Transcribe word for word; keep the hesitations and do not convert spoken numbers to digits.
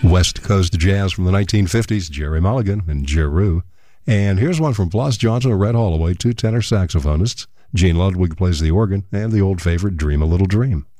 West Coast jazz from the nineteen fifties, Jerry Mulligan and Jeru. And here's one from Blas Johnson and Red Holloway, two tenor saxophonists. Gene Ludwig plays the organ, and the old favorite, Dream a Little Dream.